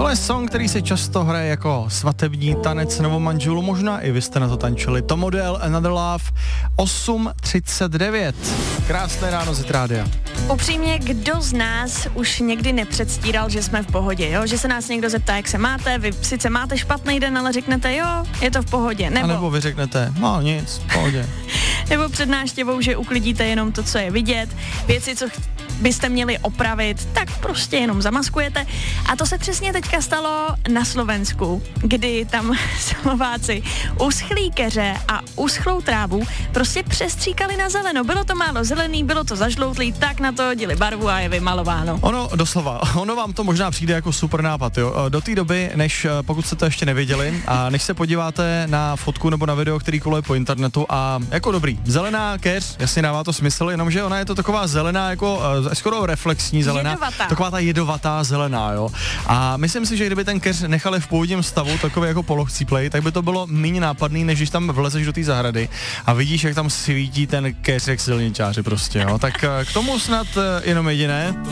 Tohle je song, který se často hraje jako svatební tanec novomanželů, možná i vy jste na to tančili. To model Another Love 8:39. Krásné ráno z rádia. Upřímně, kdo z nás už někdy nepředstíral, že jsme v pohodě, jo? Že se nás někdo zeptá, jak se máte, vy sice máte špatný den, ale řeknete, jo, je to v pohodě. A nebo vy řeknete, no nic, v pohodě. Nebo před návštěvou, že uklidíte jenom to, co je vidět, věci, co byste měli opravit, tak prostě jenom zamaskujete. A to se přesně teďka stalo na Slovensku, kdy tam Slováci uschlý keře a uschlou trávu prostě přestříkali na zeleno. Bylo to málo zelený, bylo to zažloutlý, tak na to hodili barvu a je vymalováno. Ono doslova, ono vám to možná přijde jako super nápad, jo. Do té doby, než pokud jste to ještě nevěděli a než se podíváte na fotku nebo na video, který koluje po internetu a jako dobrý, zelená keř, jasně dává to smysl, jenomže ona je to taková zelená jako skoro reflexní zelená, jedovatá. Taková ta jedovatá zelená, jo. A myslím si, že kdyby ten keř nechali v původním stavu, takový jako polohcíplej, tak by to bylo méně nápadný, než když tam vlezeš do té zahrady a vidíš, jak tam svítí ten keř jak silničáři prostě, jo. Tak k tomu snad jenom jediné.